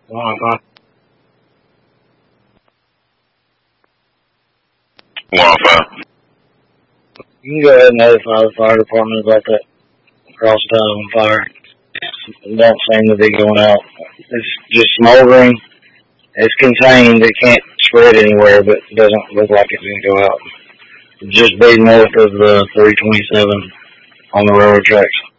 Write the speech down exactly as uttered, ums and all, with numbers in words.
Uh-huh. Wi-Fi. You can go ahead and notify the fire department about that cross tie on fire. It don't seem to be going out. It's just smoldering. It's contained. It can't spread anywhere, but it doesn't look like it's going to go out. Just be north of the three twenty-seven on the railroad tracks.